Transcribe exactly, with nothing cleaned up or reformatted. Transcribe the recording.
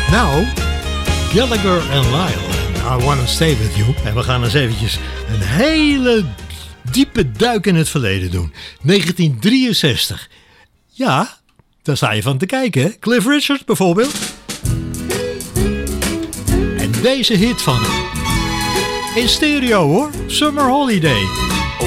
Nou, Gallagher en Lyle, I Wanna Stay With You. En we gaan eens eventjes een hele diepe duik in het verleden doen. negentien drieënzestig. Ja, daar sta je van te kijken, hè? Cliff Richard bijvoorbeeld. En deze hit van hem. In stereo hoor, Summer Holiday.